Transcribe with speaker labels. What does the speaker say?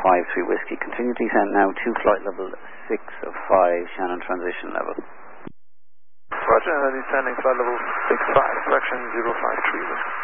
Speaker 1: 53 Whiskey. Continue descent now to flight level 6 of 5, Shannon transition level.
Speaker 2: Roger, descending flight level 6-5, correction 053 Whiskey.